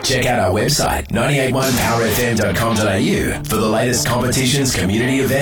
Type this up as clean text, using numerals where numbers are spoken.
Check out our website, 981powerfm.com.au, for the latest competitions, community events,